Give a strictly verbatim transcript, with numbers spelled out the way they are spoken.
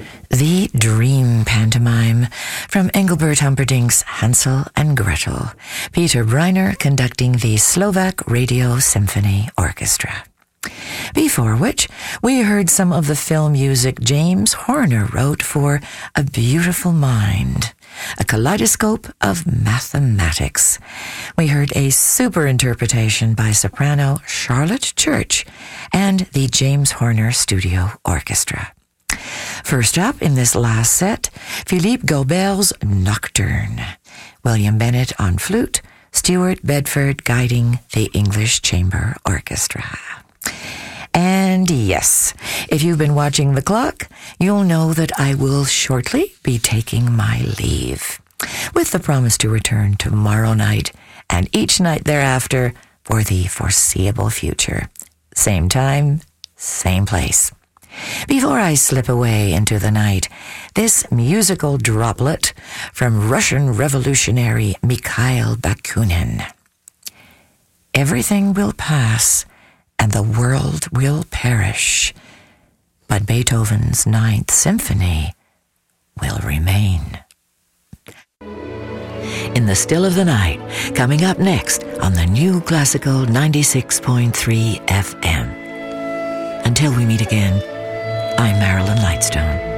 The Dream Pantomime from Engelbert Humperdinck's Hansel and Gretel, Peter Breiner conducting the Slovak Radio Symphony Orchestra. Before which, we heard some of the film music James Horner wrote for A Beautiful Mind, a kaleidoscope of mathematics. We heard a super interpretation by soprano Charlotte Church and the James Horner Studio Orchestra. First up in this last set, Philippe Gaubert's Nocturne, William Bennett on flute, Stuart Bedford guiding the English Chamber Orchestra. And yes, if you've been watching the clock, you'll know that I will shortly be taking my leave, with the promise to return tomorrow night and each night thereafter for the foreseeable future. Same time, same place. Before I slip away into the night, this musical droplet from Russian revolutionary Mikhail Bakunin. Everything will pass and the world will perish, but Beethoven's Ninth Symphony will remain. In the Still of the Night, coming up next on the New Classical ninety-six point three F M. Until we meet again, I'm Marilyn Lightstone.